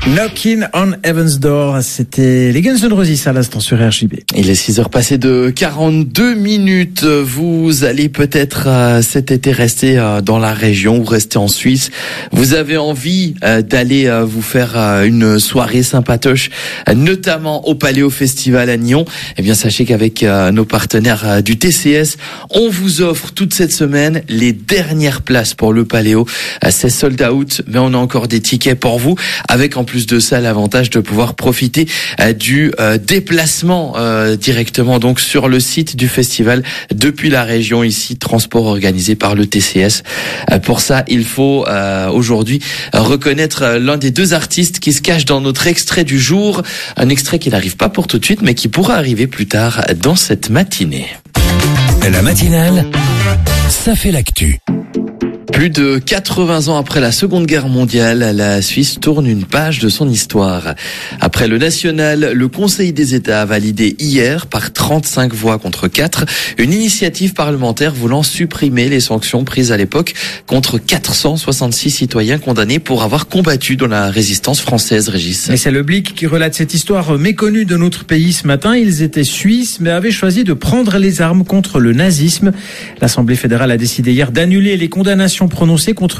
Knocking on Heaven's Door, c'était les Guns N' Roses à l'instant sur RJB. Il est 6h passées de 42 minutes. Vous allez peut-être cet été rester dans la région ou rester en Suisse. Vous avez envie d'aller vous faire une soirée sympatoche, notamment au Paléo Festival à Nyon. Eh bien, sachez qu'avec nos partenaires du TCS, on vous offre toute cette semaine les dernières places pour le Paléo. C'est sold out, mais on a encore des tickets pour vous, avec en plus de ça l'avantage de pouvoir profiter du déplacement directement donc sur le site du festival depuis la région ici, transport organisé par le TCS. Pour ça, il faut aujourd'hui reconnaître l'un des deux artistes qui se cache dans notre extrait du jour, un extrait qui n'arrive pas pour tout de suite mais qui pourra arriver plus tard dans cette matinée. La matinale, ça fait l'actu. Plus de 80 ans après la Seconde Guerre mondiale, la Suisse tourne une page de son histoire. Après le national, le Conseil des États a validé hier, par 35 voix contre 4, une initiative parlementaire voulant supprimer les sanctions prises à l'époque contre 466 citoyens condamnés pour avoir combattu dans la résistance française, Régis. Et c'est le Blick qui relate cette histoire méconnue de notre pays ce matin. Ils étaient suisses, mais avaient choisi de prendre les armes contre le nazisme. L'Assemblée fédérale a décidé hier d'annuler les condamnations prononcées contre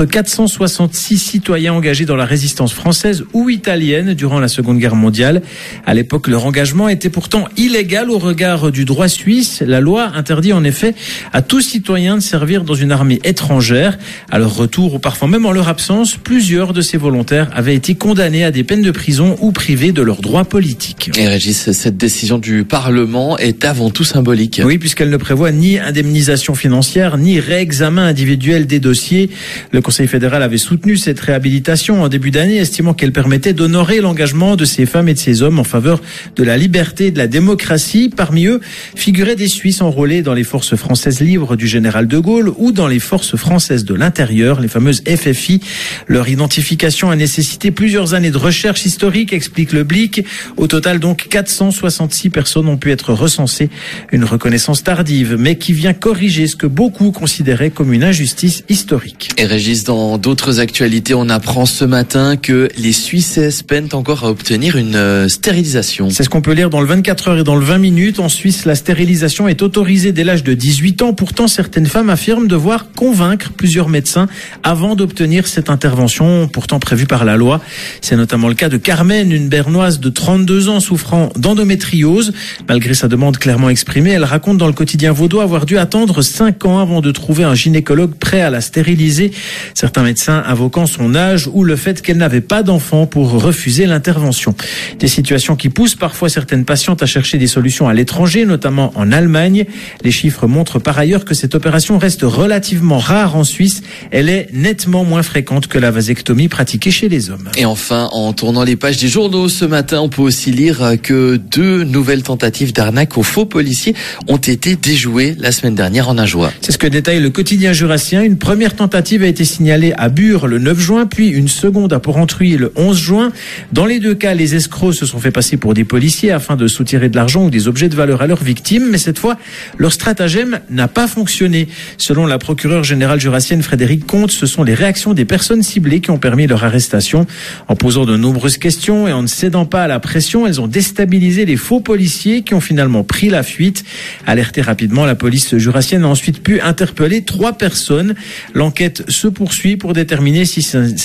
466 citoyens engagés dans la résistance française ou italienne durant la Seconde Guerre mondiale. À l'époque, leur engagement était pourtant illégal au regard du droit suisse. La loi interdit en effet à tout citoyen de servir dans une armée étrangère. À leur retour ou parfois même en leur absence, plusieurs de ces volontaires avaient été condamnés à des peines de prison ou privés de leurs droits politiques. Et Régis, cette décision du Parlement est avant tout symbolique. Oui, puisqu'elle ne prévoit ni indemnisation financière, ni réexamen individuel des dossiers. Le Conseil fédéral avait soutenu cette réhabilitation en début d'année, estimant qu'elle permettait d'honorer l'engagement de ces femmes et de ces hommes en faveur de la liberté et de la démocratie. Parmi eux figuraient des Suisses enrôlés dans les forces françaises libres du général de Gaulle ou dans les forces françaises de l'intérieur, les fameuses FFI. Leur identification a nécessité plusieurs années de recherche historique, explique le Blick. Au total, donc, 466 personnes ont pu être recensées. Une reconnaissance tardive, mais qui vient corriger ce que beaucoup considéraient comme une injustice historique. Et Régis, dans d'autres actualités, on apprend ce matin que les Suisses peinent encore à obtenir une stérilisation. C'est ce qu'on peut lire dans le 24 heures et dans le 20 minutes. En Suisse, la stérilisation est autorisée dès l'âge de 18 ans. Pourtant, certaines femmes affirment devoir convaincre plusieurs médecins avant d'obtenir cette intervention, pourtant prévue par la loi. C'est notamment le cas de Carmen, une Bernoise de 32 ans souffrant d'endométriose. Malgré sa demande clairement exprimée, elle raconte dans le quotidien vaudois avoir dû attendre 5 ans avant de trouver un gynécologue prêt à la stériliser. Certains médecins invoquant son âge ou le fait qu'elle n'avait pas d'enfant pour refuser l'intervention. Des situations qui poussent parfois certaines patientes à chercher des solutions à l'étranger, notamment en Allemagne. Les chiffres montrent par ailleurs que cette opération reste relativement rare en Suisse. Elle est nettement moins fréquente que la vasectomie pratiquée chez les hommes. Et enfin, en tournant les pages des journaux ce matin, on peut aussi lire que 2 nouvelles tentatives d'arnaque aux faux policiers ont été déjouées la semaine dernière en Ajoie. C'est ce que détaille le quotidien jurassien. Une première tentative a été signalée à Bure le 9 juin, puis une seconde à Porrentruy le 11 juin. Dans les deux cas, les escrocs se sont fait passer pour des policiers afin de soutirer de l'argent ou des objets de valeur à leurs victimes, mais cette fois, leur stratagème n'a pas fonctionné. Selon la procureure générale jurassienne Frédéric Comte, ce sont les réactions des personnes ciblées qui ont permis leur arrestation. En posant de nombreuses questions et en ne cédant pas à la pression, elles ont déstabilisé les faux policiers qui ont finalement pris la fuite. Alertée rapidement, la police jurassienne a ensuite pu interpeller 3 personnes. L'enquête se poursuit pour déterminer si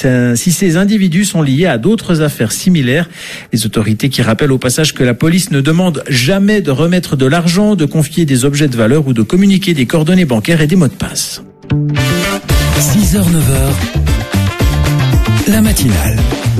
ces individus sont liés à d'autres affaires similaires. Les autorités qui rappellent au passage que la police ne demande jamais de remettre de l'argent, de confier des objets de valeur ou de communiquer des coordonnées bancaires et des mots de passe. 6h, 9h, la matinale.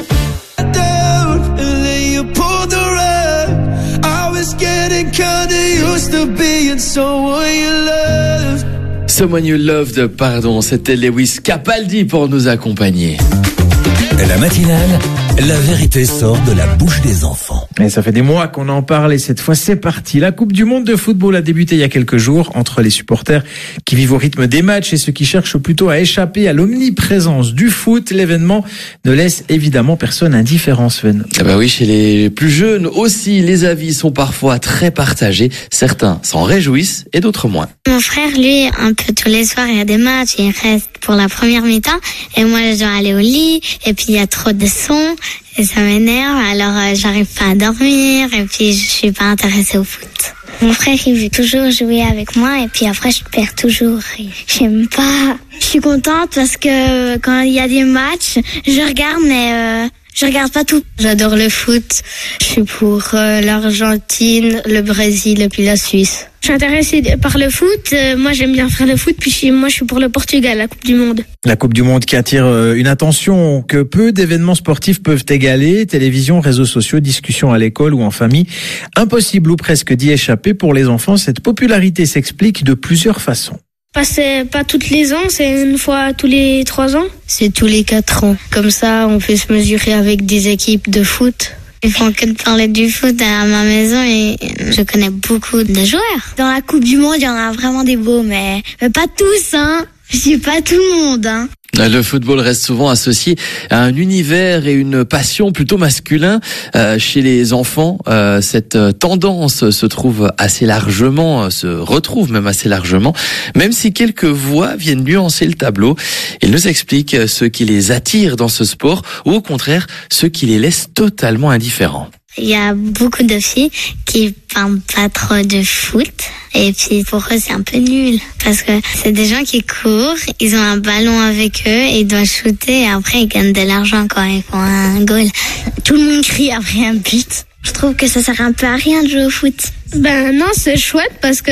Someone You Loved, pardon, c'était Lewis Capaldi pour nous accompagner. La matinale, la vérité sort de la bouche des enfants. Et ça fait des mois qu'on en parle et cette fois c'est parti. La Coupe du Monde de football a débuté il y a quelques jours entre les supporters qui vivent au rythme des matchs et ceux qui cherchent plutôt à échapper à l'omniprésence du foot. L'événement ne laisse évidemment personne indifférent, Sven. Ah bah oui, chez les plus jeunes aussi, les avis sont parfois très partagés. Certains s'en réjouissent et d'autres moins. Mon frère, lui, un peu tous les soirs, il y a des matchs, il reste pour la première mi-temps et moi je dois aller au lit et puis il y a trop de sons et ça m'énerve. Alors j'arrive pas à dormir et puis je suis pas intéressée au foot. Mon frère, il veut toujours jouer avec moi et puis après, je perds toujours. J'aime pas. Je suis contente parce que quand il y a des matchs, je regarde, mais je regarde pas tout. J'adore le foot. Je suis pour l'Argentine, le Brésil et puis la Suisse. Je suis intéressée par le foot. Moi, j'aime bien faire le foot. Puis moi, je suis pour le Portugal, la Coupe du Monde. La Coupe du Monde qui attire une attention que peu d'événements sportifs peuvent égaler. Télévision, réseaux sociaux, discussions à l'école ou en famille. Impossible ou presque d'y échapper pour les enfants. Cette popularité s'explique de plusieurs façons. C'est pas tous les ans, c'est une fois tous les 3 ans. C'est tous les 4 ans. Comme ça, on peut se mesurer avec des équipes de foot. Ils font que de parler du foot à ma maison et je connais beaucoup de joueurs. Dans la Coupe du Monde, il y en a vraiment des beaux, mais pas tous, hein. Je suis pas tout le monde, hein. Le football reste souvent associé à un univers et une passion plutôt masculin. Chez les enfants, cette tendance se retrouve assez largement, même si quelques voix viennent nuancer le tableau. Ils nous expliquent ce qui les attire dans ce sport ou au contraire ce qui les laisse totalement indifférents. Il y a beaucoup de filles qui parlent pas trop de foot. Et puis pour eux c'est un peu nul. Parce que c'est des gens qui courent, ils ont un ballon avec eux et ils doivent shooter et après ils gagnent de l'argent quand ils font un goal. Tout le monde crie après un but. Je trouve que ça sert un peu à rien de jouer au foot. Ben non, c'est chouette parce que